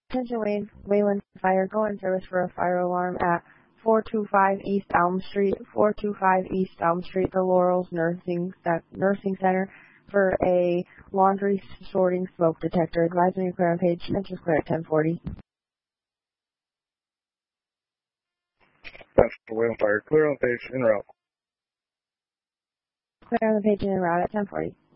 Attention Wayland Fire, go in service for a fire alarm at 425 East Elm Street, 425 East Elm Street, the Laurels Nursing Center, for a laundry sorting smoke detector. Advising you clear on page, enters clear at 1040. That's the Wayland Fire, clear on page, en route. Clear on the page and en route at 1040.